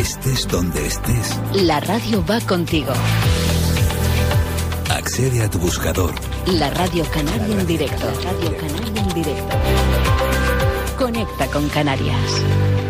Estés donde estés, La radio va contigo. accede a tu buscador. La Radio Canaria en directo. Radio Canaria en directo. Conecta con Canarias.